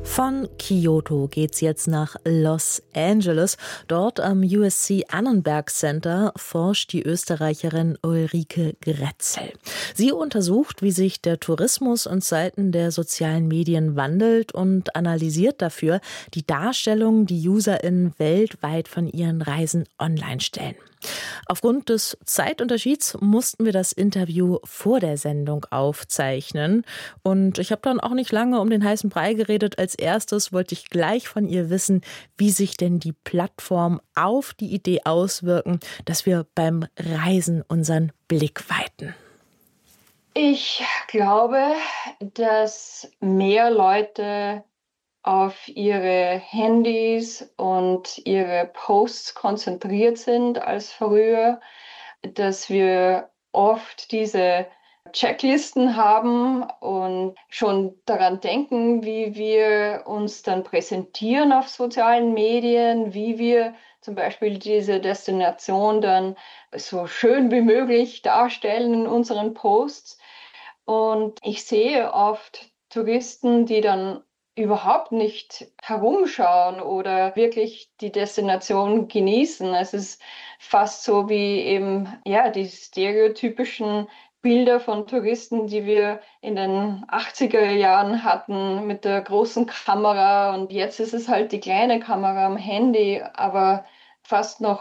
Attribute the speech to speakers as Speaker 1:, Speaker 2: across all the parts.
Speaker 1: Von Kyoto geht's jetzt nach Los Angeles. Dort am USC Annenberg Center forscht die Österreicherin Ulrike Grätzel. Sie untersucht, wie sich der Tourismus in Zeiten der sozialen Medien wandelt und analysiert dafür die Darstellung, die UserInnen weltweit von ihren Reisen online stellen. Aufgrund des Zeitunterschieds mussten wir das Interview vor der Sendung aufzeichnen. Und ich habe dann auch nicht lange um den heißen Brei geredet. Als erstes wollte ich gleich von ihr wissen, wie sich denn die Plattform auf die Idee auswirken, dass wir beim Reisen unseren Blick weiten.
Speaker 2: Ich glaube, dass mehr Leute auf ihre Handys und ihre Posts konzentriert sind als früher, dass wir oft diese Checklisten haben und schon daran denken, wie wir uns dann präsentieren auf sozialen Medien, wie wir zum Beispiel diese Destination dann so schön wie möglich darstellen in unseren Posts. Und ich sehe oft Touristen, die dann überhaupt nicht herumschauen oder wirklich die Destination genießen. Es ist fast so wie eben, ja, die stereotypischen Bilder von Touristen, die wir in den 80er Jahren hatten mit der großen Kamera. Und jetzt ist es halt die kleine Kamera am Handy, aber fast noch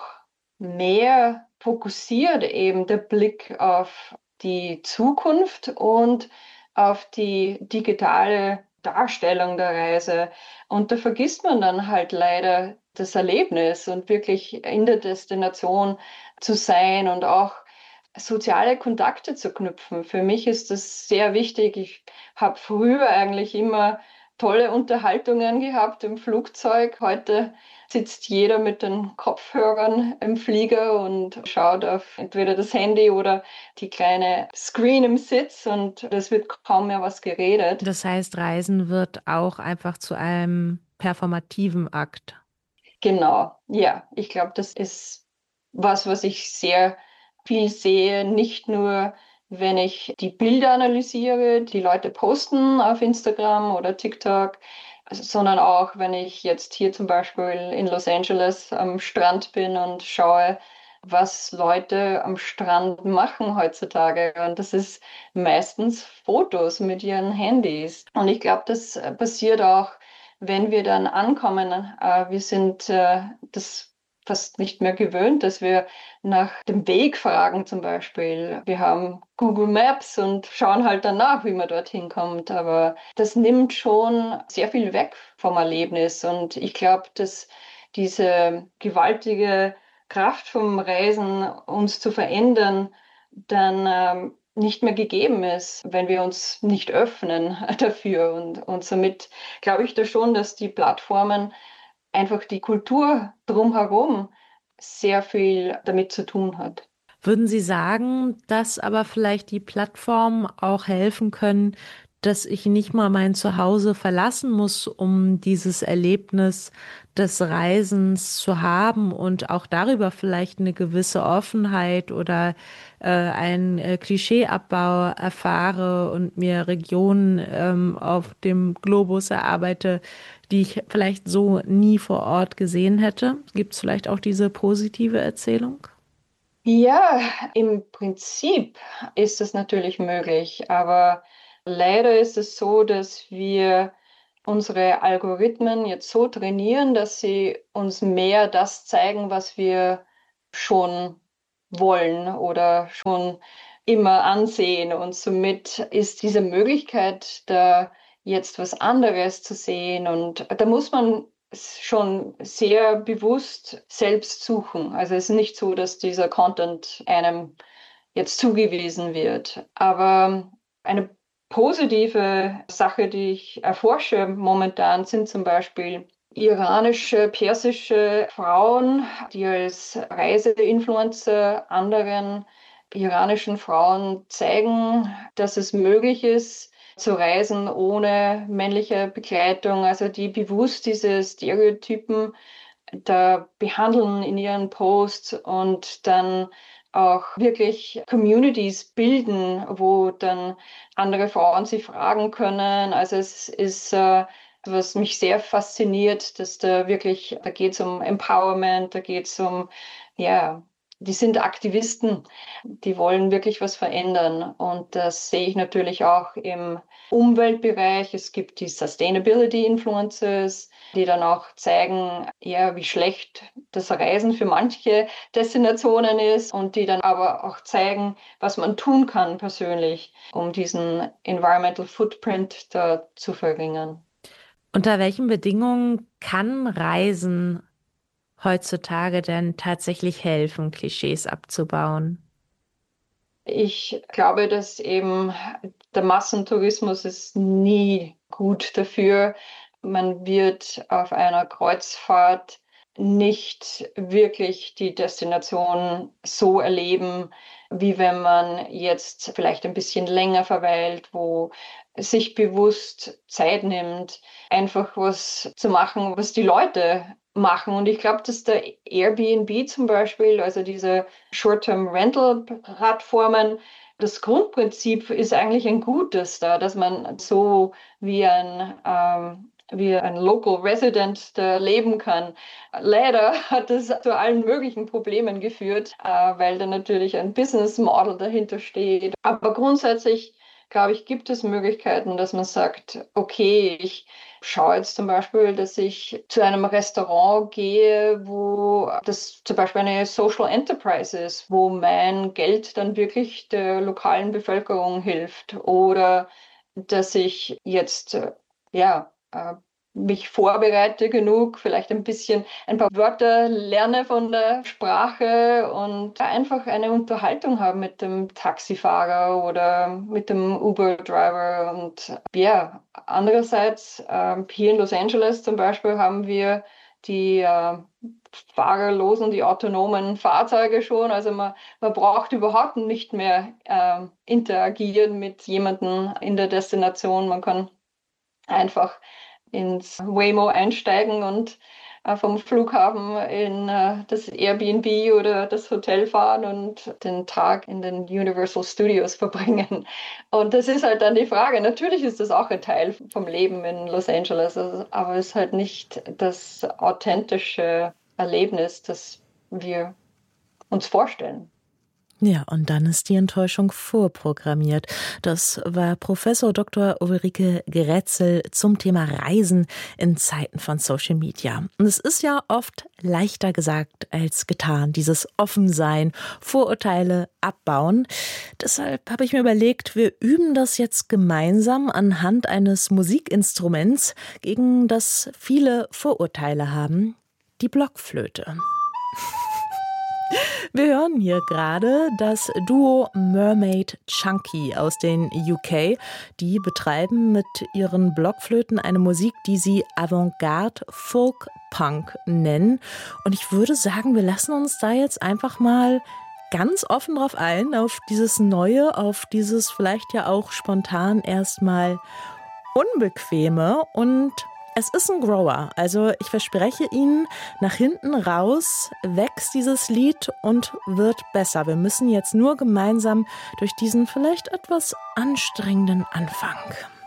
Speaker 2: mehr fokussiert eben der Blick auf die Zukunft und auf die digitale Darstellung der Reise. Und da vergisst man dann halt leider das Erlebnis und wirklich in der Destination zu sein und auch soziale Kontakte zu knüpfen. Für mich ist das sehr wichtig. Ich habe früher eigentlich immer tolle Unterhaltungen gehabt im Flugzeug. Heute sitzt jeder mit den Kopfhörern im Flieger und schaut auf entweder das Handy oder die kleine Screen im Sitz und es wird kaum mehr was geredet.
Speaker 1: Das heißt, Reisen wird auch einfach zu einem performativen Akt.
Speaker 2: Genau, ja, ich glaube, das ist was ich sehr viel sehe, nicht nur wenn ich die Bilder analysiere, die Leute posten auf Instagram oder TikTok, sondern auch wenn ich jetzt hier zum Beispiel in Los Angeles am Strand bin und schaue, was Leute am Strand machen heutzutage. Und das ist meistens Fotos mit ihren Handys. Und ich glaube, das passiert auch, wenn wir dann ankommen. Wir sind das fast nicht mehr gewöhnt, dass wir nach dem Weg fragen zum Beispiel. Wir haben Google Maps und schauen halt danach, wie man dorthin kommt. Aber das nimmt schon sehr viel weg vom Erlebnis. Und ich glaube, dass diese gewaltige Kraft vom Reisen, uns zu verändern, dann nicht mehr gegeben ist, wenn wir uns nicht öffnen dafür. Und somit glaube ich da schon, dass die Plattformen einfach die Kultur drumherum sehr viel damit zu tun hat.
Speaker 1: Würden Sie sagen, dass aber vielleicht die Plattformen auch helfen können, dass ich nicht mal mein Zuhause verlassen muss, um dieses Erlebnis des Reisens zu haben und auch darüber vielleicht eine gewisse Offenheit oder einen Klischeeabbau erfahre und mir Regionen auf dem Globus erarbeite, die ich vielleicht so nie vor Ort gesehen hätte? Gibt es vielleicht auch diese positive Erzählung?
Speaker 2: Ja, im Prinzip ist es natürlich möglich, aber leider ist es so, dass wir unsere Algorithmen jetzt so trainieren, dass sie uns mehr das zeigen, was wir schon wollen oder schon immer ansehen. Und somit ist diese Möglichkeit, da jetzt was anderes zu sehen. Und da muss man schon sehr bewusst selbst suchen. Also es ist nicht so, dass dieser Content einem jetzt zugewiesen wird. Aber eine positive Sache, die ich erforsche momentan, sind zum Beispiel iranische, persische Frauen, die als Reiseinfluencer anderen iranischen Frauen zeigen, dass es möglich ist, zu reisen ohne männliche Begleitung, also die bewusst diese Stereotypen da behandeln in ihren Posts und dann auch wirklich Communities bilden, wo dann andere Frauen sie fragen können. Also es ist was mich sehr fasziniert, dass da geht es um Empowerment, da geht es um, ja, die sind Aktivisten, die wollen wirklich was verändern. Und das sehe ich natürlich auch im Umweltbereich. Es gibt die Sustainability Influencers, die dann auch zeigen, ja, wie schlecht das Reisen für manche Destinationen ist und die dann aber auch zeigen, was man tun kann persönlich, um diesen Environmental Footprint da zu verringern.
Speaker 1: Unter welchen Bedingungen kann Reisen heutzutage denn tatsächlich helfen, Klischees abzubauen?
Speaker 2: Ich glaube, dass eben der Massentourismus ist nie gut dafür. Man wird auf einer Kreuzfahrt nicht wirklich die Destination so erleben, wie wenn man jetzt vielleicht ein bisschen länger verweilt, wo sich bewusst Zeit nimmt, einfach was zu machen, was die Leute machen. Und ich glaube, dass der Airbnb zum Beispiel, also diese Short-Term-Rental-Plattformen, das Grundprinzip ist eigentlich ein gutes da, dass man so wie ein Local Resident da leben kann. Leider hat es zu allen möglichen Problemen geführt, weil da natürlich ein Business Model dahinter steht. Aber grundsätzlich, glaube ich, gibt es Möglichkeiten, dass man sagt, okay, ich schaue jetzt zum Beispiel, dass ich zu einem Restaurant gehe, wo das zum Beispiel eine Social Enterprise ist, wo mein Geld dann wirklich der lokalen Bevölkerung hilft. Oder dass ich jetzt, mich vorbereite genug, vielleicht ein paar Wörter lerne von der Sprache und einfach eine Unterhaltung habe mit dem Taxifahrer oder mit dem Uber-Driver. Und ja, andererseits, hier in Los Angeles zum Beispiel haben wir die fahrerlosen, die autonomen Fahrzeuge schon. Also man braucht überhaupt nicht mehr interagieren mit jemandem in der Destination. Man kann einfach ins Waymo einsteigen und vom Flughafen in das Airbnb oder das Hotel fahren und den Tag in den Universal Studios verbringen. Und das ist halt dann die Frage. Natürlich ist das auch ein Teil vom Leben in Los Angeles, aber es ist halt nicht das authentische Erlebnis, das wir uns vorstellen.
Speaker 1: Ja, und dann ist die Enttäuschung vorprogrammiert. Das war Professor Dr. Ulrike Grätzel zum Thema Reisen in Zeiten von Social Media. Und es ist ja oft leichter gesagt als getan, dieses Offensein, Vorurteile abbauen. Deshalb habe ich mir überlegt, wir üben das jetzt gemeinsam anhand eines Musikinstruments, gegen das viele Vorurteile haben, die Blockflöte. Wir hören hier gerade das Duo Mermaid Chunky aus den UK. Die betreiben mit ihren Blockflöten eine Musik, die sie Avantgarde Folk Punk nennen. Und ich würde sagen, wir lassen uns da jetzt einfach mal ganz offen drauf ein, auf dieses Neue, auf dieses vielleicht ja auch spontan erstmal Unbequeme. Und es ist ein Grower, also ich verspreche Ihnen, nach hinten raus wächst dieses Lied und wird besser. Wir müssen jetzt nur gemeinsam durch diesen vielleicht etwas anstrengenden Anfang.